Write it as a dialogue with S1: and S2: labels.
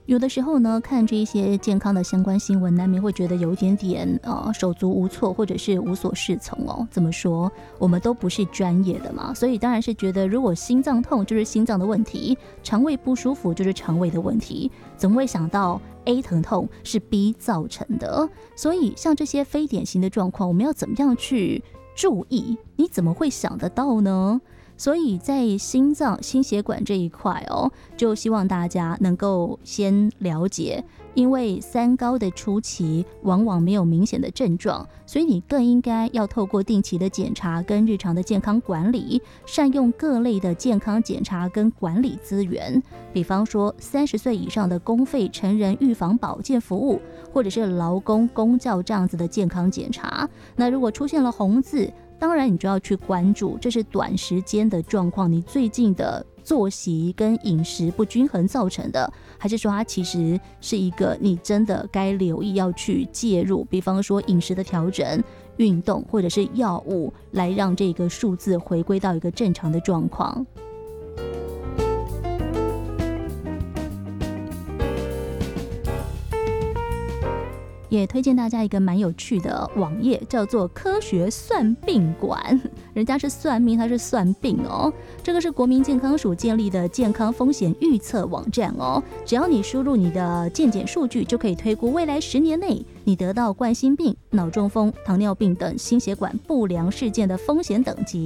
S1: 有的时候呢，看这些健康的相关新闻，难免会觉得有一点点手足无措，或者是无所适从哦。怎么说？我们都不是专业的嘛，所以当然是觉得，如果心脏痛就是心脏的问题，肠胃不舒服就是肠胃的问题，怎么会想到 A 疼痛是 B 造成的？所以像这些非典型的状况，我们要怎么样去注意？你怎么会想得到呢？所以在心脏心血管这一块哦，就希望大家能够先了解，因为三高的初期往往没有明显的症状，所以你更应该要透过定期的检查跟日常的健康管理，善用各类的健康检查跟管理资源，比方说30岁以上的公费成人预防保健服务，或者是劳工公教这样子的健康检查。那如果出现了红字，当然你就要去关注，这是短时间的状况，你最近的作息跟饮食不均衡造成的，还是说它其实是一个你真的该留意要去介入，比方说饮食的调整、运动或者是药物，来让这个数字回归到一个正常的状况。也推荐大家一个蛮有趣的网页，叫做科学算病馆，人家是算命，他是算病哦。这个是国民健康署建立的健康风险预测网站哦，只要你输入你的健检数据，就可以推估未来10年内你得到冠心病、脑中风、糖尿病等心血管不良事件的风险等级。